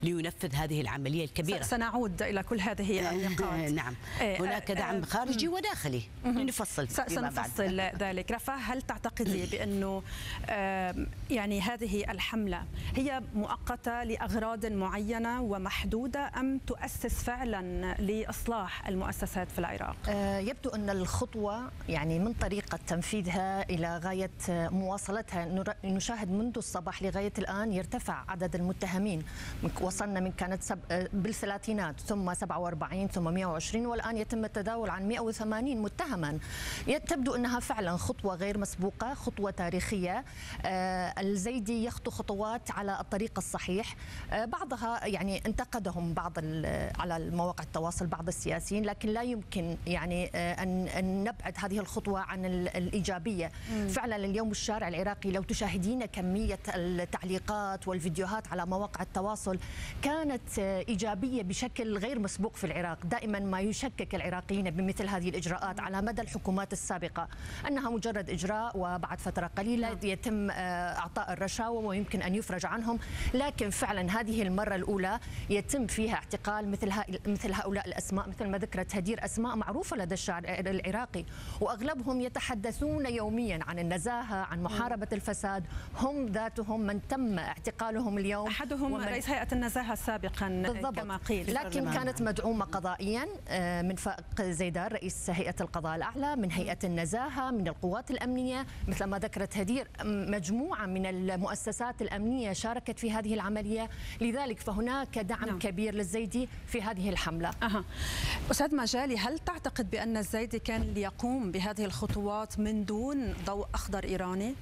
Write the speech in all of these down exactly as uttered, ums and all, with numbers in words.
لينفذ هذه العملية الكبيرة. سنعود إلى كل هذه النقاط. نعم، هناك دعم خارجي وداخلي لنفصل سنفصل ذلك. رفاه، هل تعتقدي بأنه يعني هذه الحملة هي مؤقتة لأغراض معينة ومحدودة أم تؤسس فعلا لإصلاح المؤسسات في العراق؟ يبدو أن الخطوة يعني من طريقة تنفيذها إلى غاية مواصلتها، نشاهد منذ الصباح لغاية الآن يرتفع عدد المتهمين. وصلنا من كانت سب... بالثلاثينات ثم سبعة وأربعين ثم مئة وعشرين والآن يتم التداول عن مئة وثمانين متهما. تبدو أنها فعلا خطوة غير مسبوقة، خطوة تاريخية. آه الزيدي يخطو خطوات على الطريق الصحيح. آه بعضها يعني انتقدهم بعض على المواقع التواصل بعض السياسيين، لكن لا يمكن يعني آه أن, أن نبعد هذه الخطوة عن الإيجابية. مم. فعلا اليوم الشارع العراقي لو تشاهدين كمية التعليقات والفيديوهات على مواقع التواصل كانت إيجابية بشكل غير مسبوق في العراق. دائما ما يشكك العراقيين بمثل هذه الإجراءات على مدى الحكومات السابقة أنها مجرد إجراء وبعد فترة قليلة يتم إعطاء الرشاوى ويمكن أن يفرج عنهم، لكن فعلا هذه المرة الأولى يتم فيها اعتقال مثل مثل هؤلاء الأسماء، مثل ما ذكرت هدير، أسماء معروفة لدى الشعب العراقي وأغلبهم يتحدثون يوميا عن النزاهة، عن محاربة الفساد. هم ذاتهم من تم اعتقالهم اليوم، أحدهم رئيس هيئة النزاهة سابقا بالضبط. كما قيل، لكن كانت مدعومة قضائيا من فائق زيدان رئيس هيئة القضاء الأعلى، من هيئة النزاهة، من القوات الأمنية، مثل ما ذكرت هدير مجموعة من المؤسسات الأمنية شاركت في هذه العملية. لذلك فهناك دعم نعم. كبير للزيدي في هذه الحملة. أه. أستاذ مجالي، هل تعتقد بأن الزيدي كان ليقوم بهذه الخطوات من دون ضوء أخضر إيراني؟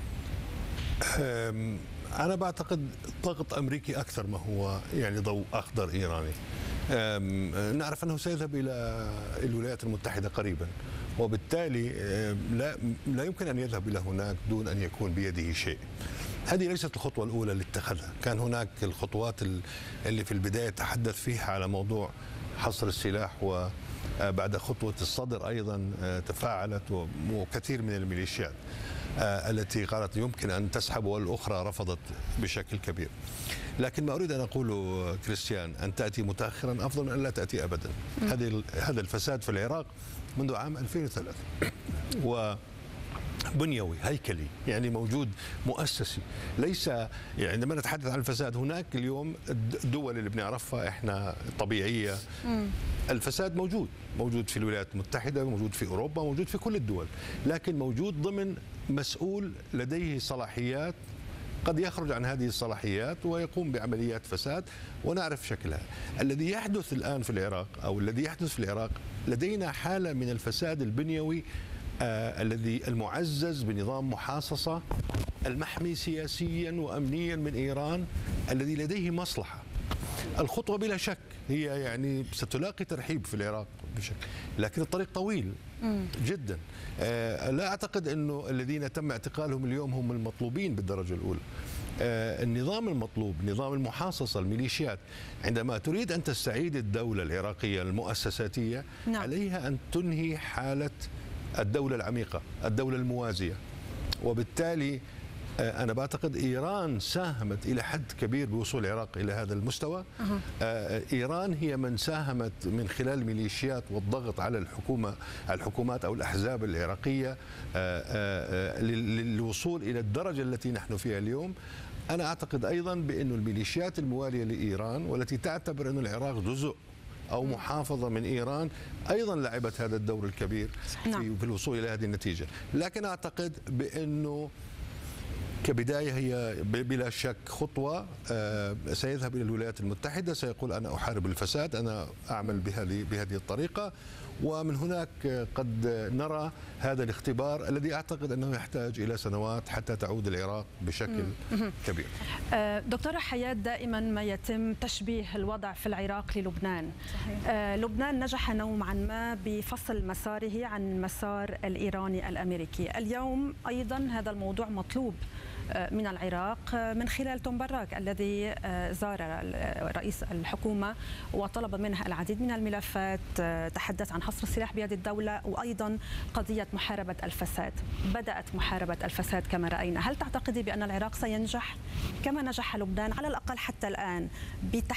أنا بعتقد ضغط أمريكي أكثر ما هو يعني ضوء أخضر إيراني. نعرف أنه سيذهب إلى الولايات المتحدة قريبا، وبالتالي لا لا يمكن أن يذهب إلى هناك دون أن يكون بيده شيء. هذه ليست الخطوة الأولى اللي اتخذها، كان هناك الخطوات اللي في البداية تحدث فيها على موضوع حصر السلاح، وبعد خطوة الصدر أيضا تفاعلت، وكثير من الميليشيات التي قالت يمكن أن تسحب والأخرى رفضت بشكل كبير. لكن ما أريد أن أقوله كريستيان، أن تأتي متأخرا أفضل من أن لا تأتي أبدا. هذه هذا الفساد في العراق منذ عام ألفين وثلاثة وبنيوي هيكلي، يعني موجود مؤسسي، ليس يعني عندما نتحدث عن الفساد هناك اليوم الدول اللي بنعرفها احنا طبيعية، الفساد موجود موجود في الولايات المتحدة، موجود في أوروبا، موجود في كل الدول، لكن موجود ضمن مسؤول لديه صلاحيات قد يخرج عن هذه الصلاحيات ويقوم بعمليات فساد ونعرف شكلها. الذي يحدث الآن في العراق أو الذي يحدث في العراق، لدينا حالة من الفساد البنيوي آه الذي المعزز بنظام محاصصة المحمي سياسيا وأمنيا من إيران، الذي لديه مصلحة. الخطوة بلا شك هي يعني ستلاقي ترحيب في العراق بشكل، لكن الطريق طويل جدا. آه لا أعتقد أنه الذين تم اعتقالهم اليوم هم المطلوبين بالدرجة الأولى. آه النظام المطلوب نظام المحاصصة، الميليشيات، عندما تريد أن تستعيد الدولة العراقية المؤسساتية نعم. عليها أن تنهي حالة الدولة العميقة، الدولة الموازية. وبالتالي أنا بعتقد إيران ساهمت إلى حد كبير بوصول العراق إلى هذا المستوى. أه. إيران هي من ساهمت من خلال الميليشيات والضغط على الحكومة الحكومات أو الأحزاب العراقية أه أه للوصول إلى الدرجة التي نحن فيها اليوم. أنا أعتقد أيضا بأن الميليشيات الموالية لإيران والتي تعتبر أن العراق جزء أو محافظة من إيران أيضا لعبت هذا الدور الكبير في الوصول إلى هذه النتيجة. لكن أعتقد بأنه كبداية هي بلا شك خطوة. سيذهب إلى الولايات المتحدة، سيقول أنا أحارب الفساد، أنا أعمل بهذه بهذه الطريقة، ومن هناك قد نرى هذا الاختبار الذي أعتقد أنه يحتاج إلى سنوات حتى تعود العراق بشكل كبير. دكتورة حياة، دائما ما يتم تشبيه الوضع في العراق للبنان. صحيح. لبنان نجح نوعا ما بفصل مساره عن المسار الإيراني الأمريكي. اليوم أيضا هذا الموضوع مطلوب من العراق من خلال توم براك الذي زار رئيس الحكومة وطلب منه العديد من الملفات، تحدث عن حصر السلاح بيد الدولة وأيضا قضية محاربة الفساد. بدأت محاربة الفساد كما رأينا. هل تعتقدي بأن العراق سينجح كما نجح لبنان على الأقل حتى الآن